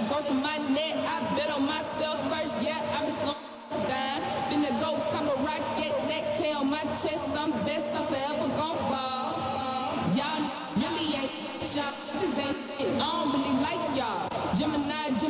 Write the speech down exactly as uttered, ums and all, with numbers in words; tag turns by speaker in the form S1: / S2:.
S1: gross on my neck. I bet on myself first, yeah, I'm slowing down. Finna go, come a rocket, that K on my chest. I'm best, I'm forever gon' ball. Y'all really ain't y'all, just ain't it. I don't really like y'all. Gemini